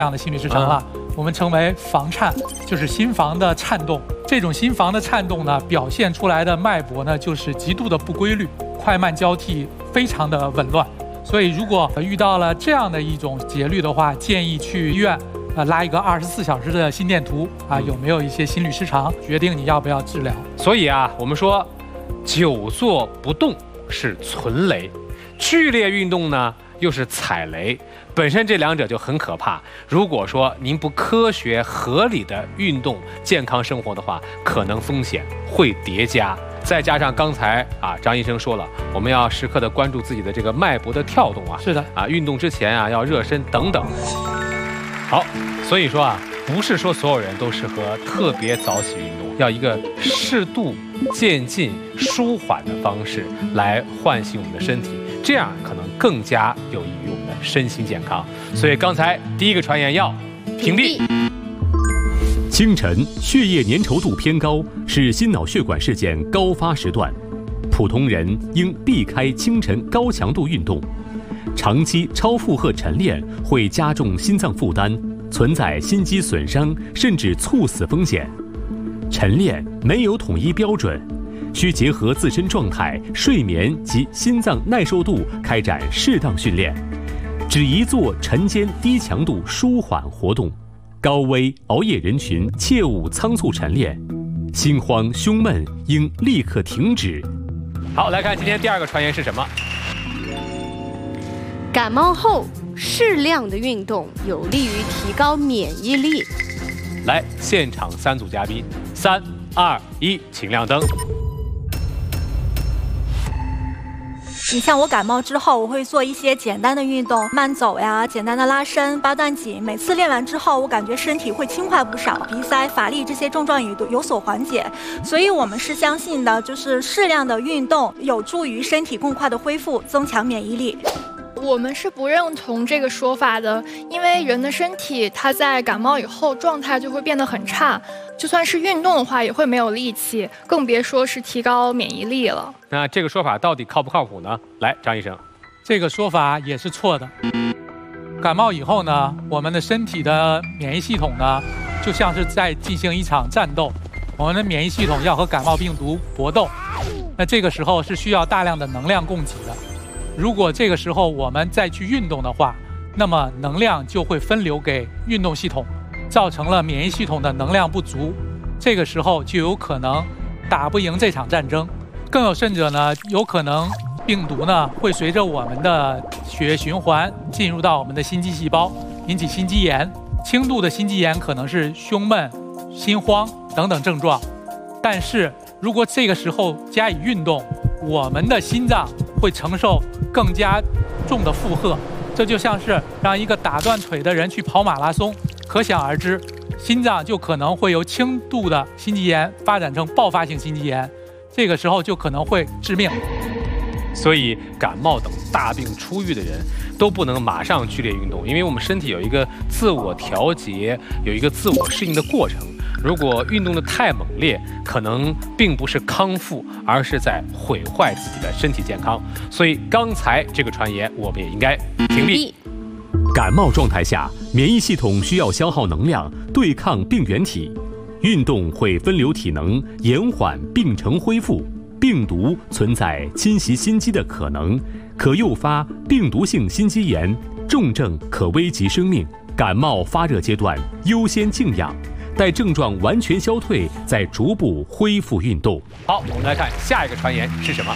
样的心律失常了，我们称为房颤，就是心房的颤动。这种心房的颤动呢，表现出来的脉搏呢，就是极度的不规律，快慢交替非常的紊乱。所以如果遇到了这样的一种节律的话，建议去医院拉一个24小时的心电图有没有一些心律失常，决定你要不要治疗。 所以我们说久坐不动是存雷，剧烈运动呢又是踩雷，本身这两者就很可怕。如果说您不科学合理的运动健康生活的话，可能风险会叠加。再加上刚才张医生说了，我们要时刻的关注自己的这个脉搏的跳动是的运动之前要热身等等。好，所以说不是说所有人都适合特别早起运动，要一个适度、渐进、舒缓的方式来唤醒我们的身体，这样可能更加有益于我们的身心健康。所以刚才第一个传言要屏蔽。 清晨血液粘稠度偏高，是心脑血管事件高发时段，普通人应避开清晨高强度运动。长期超负荷晨练会加重心脏负担，存在心肌损伤甚至猝死风险。晨练没有统一标准，需结合自身状态、睡眠及心脏耐受度开展适当训练，只宜做晨间低强度舒缓活动。高危熬夜人群切勿仓促晨练，心慌胸闷应立刻停止。 好，来看今天第二个传言是什么？ 感冒后适量的运动有利于提高免疫力。 来，现场3组嘉宾，3、2、1，请亮灯。 你像我感冒之后，我会做一些简单的运动，慢走呀，简单的拉伸、八段锦。每次练完之后，我感觉身体会轻快不少，鼻塞、乏力这些症状也都有所缓解。所以我们是相信的，就是适量的运动有助于身体更快的恢复，增强免疫力。 我们是不认同这个说法的，因为人的身体它在感冒以后状态就会变得很差，就算是运动的话也会没有力气，更别说是提高免疫力了。 那这个说法到底靠不靠谱呢？来，张医生， 这个说法也是错的。感冒以后呢，我们的身体的免疫系统呢，就像是在进行一场战斗，我们的免疫系统要和感冒病毒搏斗，那这个时候是需要大量的能量供给的。如果这个时候我们再去运动的话，那么能量就会分流给运动系统，造成了免疫系统的能量不足，这个时候就有可能打不赢这场战争。更有甚者呢，有可能病毒呢会随着我们的血液循环进入到我们的心肌细胞，引起心肌炎。轻度的心肌炎可能是胸闷、心慌等等症状，但是如果这个时候加以运动，我们的心脏会承受更加重的负荷，这就像是让一个打断腿的人去跑马拉松，可想而知，心脏就可能会由轻度的心肌炎发展成爆发性心肌炎，这个时候就可能会致命。 所以感冒等大病初愈的人都不能马上剧烈运动，因为我们身体有一个自我调节、有一个自我适应的过程。如果运动的太猛烈，可能并不是康复，而是在毁坏自己的身体健康。所以刚才这个传言，我们也应该屏蔽。 感冒状态下，免疫系统需要消耗能量对抗病原体，运动会分流体能，延缓病程恢复。病毒存在侵袭心肌的可能，可诱发病毒性心肌炎，重症可危及生命。感冒发热阶段优先静养，待症状完全消退，再逐步恢复运动。 好，我们来看下一个传言是什么？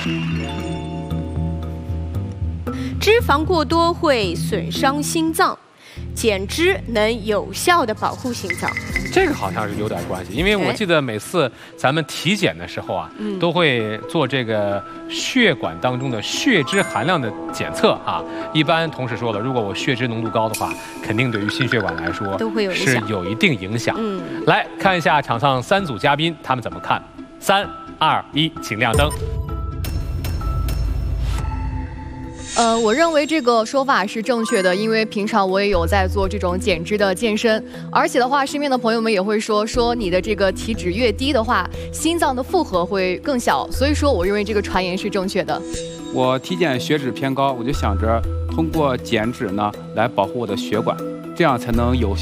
脂肪过多会损伤心脏，减脂能有效地保护心脏。 这个好像是有点关系，因为我记得每次咱们体检的时候都会做这个血管当中的血脂含量的检测一般同事说了，如果我血脂浓度高的话，肯定对于心血管来说都会有影响， 是有一定影响。来看一下场上3组嘉宾他们怎么看。3、2、1，请亮灯。 我认为这个说法是正确的，因为平常我也有在做这种减脂的健身，而且的话，身边的朋友们也会说你的这个体脂越低的话，心脏的负荷会更小，所以说我认为这个传言是正确的。 我体检血脂偏高，我就想着通过减脂呢来保护我的血管，这样才能有效